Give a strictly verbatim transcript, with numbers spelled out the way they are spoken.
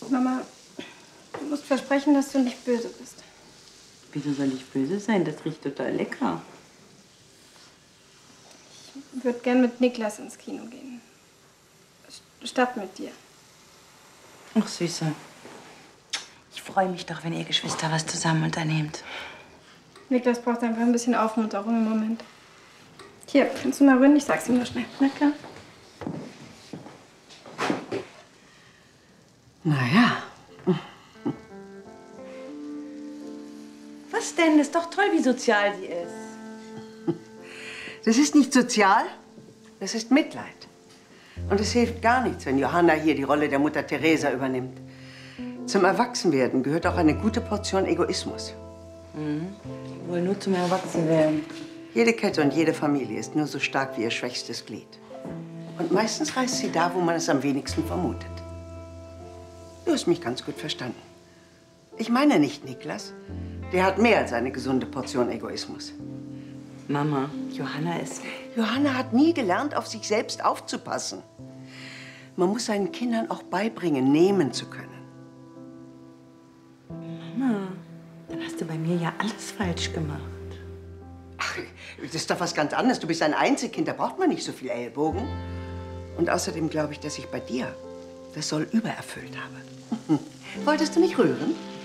Mama, du musst versprechen, dass du nicht böse bist. Wieso soll ich böse sein? Das riecht total lecker. Ich würde gern mit Niklas ins Kino gehen. Statt mit dir. Ach, Süße. Ich freue mich doch, wenn ihr Geschwister was zusammen unternehmt. Niklas braucht einfach ein bisschen Aufmunterung im Moment. Hier, kannst du mal rühren? Ich sag's ihm nur schnell. Na klar. Naja. Was denn? Ist doch toll, wie sozial sie ist. Das ist nicht sozial, das ist Mitleid. Und es hilft gar nichts, wenn Johanna hier die Rolle der Mutter Teresa übernimmt. Zum Erwachsenwerden gehört auch eine gute Portion Egoismus. Mhm. Wohl nur zum Erwachsenwerden. Jede Kette und jede Familie ist nur so stark wie ihr schwächstes Glied. Und meistens reißt sie da, wo man es am wenigsten vermutet. Du hast mich ganz gut verstanden. Ich meine nicht Niklas. Der hat mehr als eine gesunde Portion Egoismus. Mama, Johanna ist... Johanna hat nie gelernt, auf sich selbst aufzupassen. Man muss seinen Kindern auch beibringen, nehmen zu können. Mama, dann hast du bei mir ja alles falsch gemacht. Ach, das ist doch was ganz anderes. Du bist ein Einzelkind, da braucht man nicht so viel Ellbogen. Und außerdem glaube ich, dass ich bei dir das Soll übererfüllt habe. Wolltest du nicht rühren?